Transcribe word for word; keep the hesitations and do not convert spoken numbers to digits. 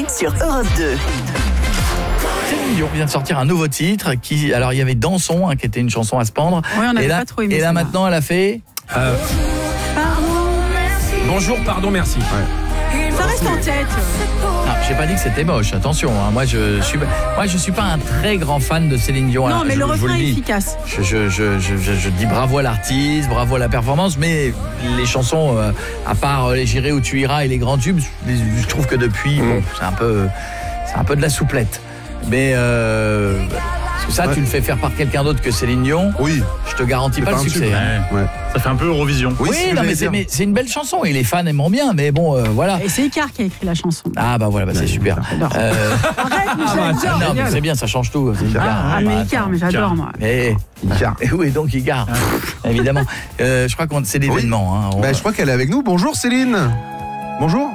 sur Europe deux. Céline Dion vient de sortir un nouveau titre qui, alors il y avait Dansons hein, qui était une chanson à se pendre. Ouais, on et là, pas trop aimé et là ça, maintenant elle a fait Euh, Pardon, merci. bonjour, pardon, merci. Ouais. Ça reste en tête. non, j'ai pas dit que c'était moche, attention hein. moi je suis moi je suis pas un très grand fan de Céline Dion. Non, hein, mais je, le je vous refrain le est dis. efficace. Je, je, je, je, je, je dis bravo à l'artiste, bravo à la performance, mais les chansons, euh, à part euh, les J'irai où tu iras et les grands tubes, les- je trouve que depuis, bon, c'est un peu, c'est un peu de la souplette. Mais euh, parce que ça, Ouais. tu le fais faire par quelqu'un d'autre que Céline Dion, Oui. je te garantis C'est pas pas le un succès. tube. hein. Ouais. Ça fait un peu Eurovision. Oui, Oui, c'est ce que non, mais j'allais c'est, dire. mais c'est une belle chanson et les fans aimeront bien, mais bon, euh, voilà. Et c'est Icar qui a écrit la chanson. Ah bah voilà, bah, c'est super. J'adore. Euh, Arrête, mais ah, j'adore. non, mais c'est bien, ça change tout. c'est Icar. Ah, mais Bah, Icar, attends. mais j'adore, moi. Eh, Icar. eh oui, donc Icar, évidemment. Euh, je crois que c'est l'événement. Hein. On- Bah, je crois qu'elle est avec nous. Bonjour Céline. Bonjour.